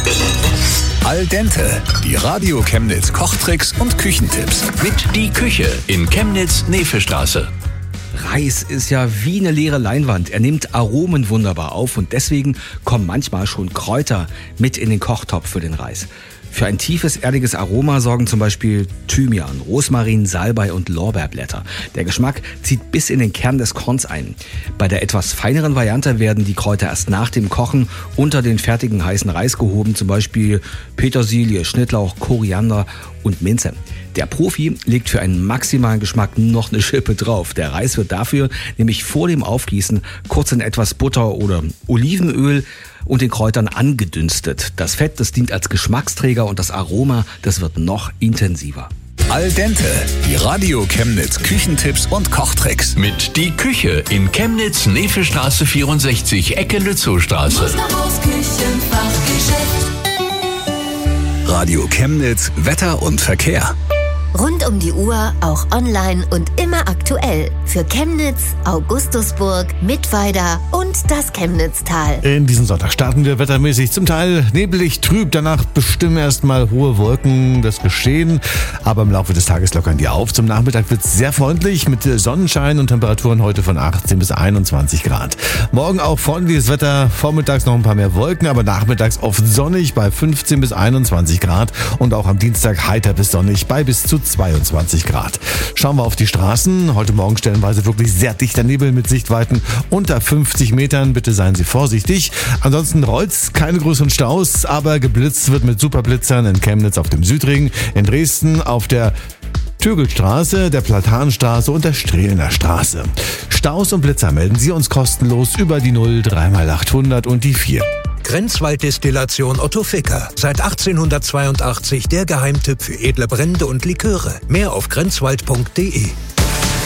Al dente, die Radio Chemnitz Kochtricks und Küchentipps. Mit Die Küche in Chemnitz-Nevestraße. Reis ist ja wie eine leere Leinwand. Er nimmt Aromen wunderbar auf und deswegen kommen manchmal schon Kräuter mit in den Kochtopf für den Reis. Für ein tiefes, erdiges Aroma sorgen zum Beispiel Thymian, Rosmarin, Salbei und Lorbeerblätter. Der Geschmack zieht bis in den Kern des Korns ein. Bei der etwas feineren Variante werden die Kräuter erst nach dem Kochen unter den fertigen heißen Reis gehoben, zum Beispiel Petersilie, Schnittlauch, Koriander und Minze. Der Profi legt für einen maximalen Geschmack noch eine Schippe drauf. Der Reis wird dafür nämlich vor dem Aufgießen kurz in etwas Butter oder Olivenöl und den Kräutern angedünstet. Das Fett, das dient als Geschmacksträger und das Aroma, das wird noch intensiver. Al dente, die Radio Chemnitz Küchentipps und Kochtricks. Mit Die Küche in Chemnitz-Nevestraße 64, Ecke Lützowstraße. Radio Chemnitz, Wetter und Verkehr. Rund um die Uhr, auch online und immer aktuell. Für Chemnitz, Augustusburg, Mittweida und das Chemnitztal. In diesem Sonntag starten wir wettermäßig zum Teil nebelig, trüb. Danach bestimmen erstmal hohe Wolken das Geschehen. Aber im Laufe des Tages lockern die auf. Zum Nachmittag wird es sehr freundlich mit Sonnenschein und Temperaturen heute von 18 bis 21 Grad. Morgen auch freundliches Wetter. Vormittags noch ein paar mehr Wolken, aber nachmittags oft sonnig bei 15 bis 21 Grad. Und auch am Dienstag heiter bis sonnig bei bis zu 22 Grad. Schauen wir auf die Straßen. Heute Morgen stellenweise wirklich sehr dichter Nebel mit Sichtweiten unter 50 Metern. Bitte seien Sie vorsichtig. Ansonsten rollt's, keine größeren Staus, aber geblitzt wird mit Superblitzern in Chemnitz auf dem Südring, in Dresden auf der Tögelstraße, der Platanstraße und der Strehlener Straße. Staus und Blitzer melden Sie uns kostenlos über die 0 3x800 und die 4. Grenzwalddestillation Otto Ficker. Seit 1882 der Geheimtipp für edle Brände und Liköre. Mehr auf grenzwald.de.